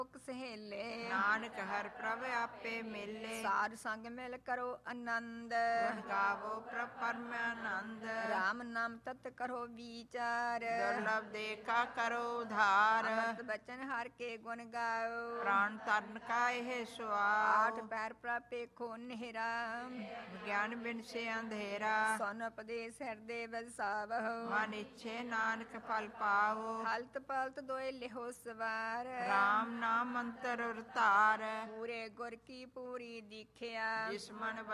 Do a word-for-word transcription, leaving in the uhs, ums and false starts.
ਸਹੇਲੇ ਨਾਨਕ ਹਰ ਪ੍ਰਭ ਆਪੇ ਮੇਲੇ। ਸਾਧ ਸੰਗ ਮਿਲ ਕਰੋ ਆਨੰਦ ਗੁਣ ਗਾਵੋ ਪ੍ਰਭ ਪਰਮ ਆਨੰਦ। ਰਾਮ ਨਾਮ ਤਤ ਕਰੋ ਵਿਚਾਰ ਦੁਰਲਭ ਦੇਖਾ ਕਰੋ ਉਧਾਰ। ਅੰਮ੍ਰਿਤ ਬਚਨ ਹਰ ਕੇ ਗੁਣ ਗਾਓ ਪ੍ਰਾਣ ਤਰਨ ਕਾ ਇਹ ਸੁਆਓ। ਆਠ ਪੈਰ ਪ੍ਰਾਪੇ ਖੋ ਨੇਰਾ ਗਿਆਨ ਬਿਨ ਸੇ ਅੰਧੇਰਾ। ਸੋਨ ਉਪਦੇਸ ਹਿਰਦੇ ਵਸਾਵਹੁ ਮਨ ਇੱਛੇ ਨਾਨਕ ਫਲ ਪਾਵੋ। ਹਲਤ ਪਲਤ ਦੋਇ ਲਿਹੋ ਸਵਾਰ ਰਾਮ ਨਾਮ ਅੰਤਰ ਉਰਤਾਰ। ਪੂਰੇ ਗੁਰ ਕੀ ਪੂਰੀ ਦੀਖਿਆ ਜਿਸ ਮਨ